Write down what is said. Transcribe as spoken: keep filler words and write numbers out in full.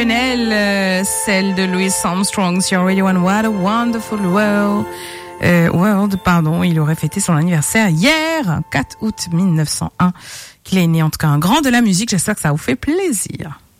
Euh, celle de Louis Armstrong sur Radio One. What a wonderful world. Euh, world, pardon. Il aurait fêté son anniversaire hier, quatre août mille neuf cent un, qu'il est né. En tout cas, un grand de la musique. J'espère que ça vous fait plaisir.